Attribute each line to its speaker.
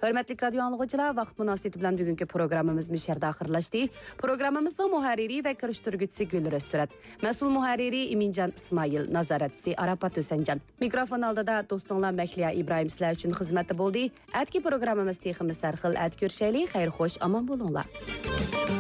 Speaker 1: Hörmətli radio anlıqçılar, vaqt münasibəti bilan bugünkü proqramımız müşərdə axırlaşdı. Proqramımızın müharriri və kirişdirgüçüsü Gülrüz Sürət, məsul müharriri İmincan İsmail, nazaratçısı Arapat Ösəncan. Mikrofon aldıda dostunla Məkliya İbrahim sizlər üçün xidmətdə boldu. Ətki proqramımız teximiz sərxil ət görüşəli, xeyir xoş, aman bulunlar.